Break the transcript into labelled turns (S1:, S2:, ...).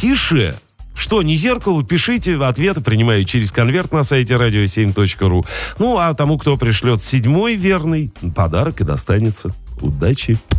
S1: тише. Что, не зеркало, пишите ответы, принимаю через конверт на сайте radio7.ru. Ну, а тому, кто пришлет 7-й верный, подарок и достанется. Удачи!